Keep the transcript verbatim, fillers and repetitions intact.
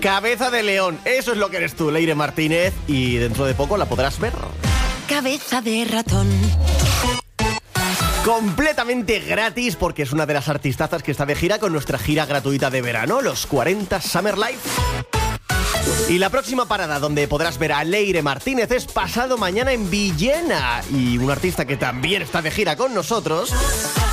Cabeza de león, eso es lo que eres tú, Leire Martínez, y dentro de poco la podrás ver. Cabeza de ratón. Completamente gratis, porque es una de las artistazas que está de gira con nuestra gira gratuita de verano, los cuarenta Summer Live. Y la próxima parada donde podrás ver a Leire Martínez es pasado mañana en Villena. Y un artista que también está de gira con nosotros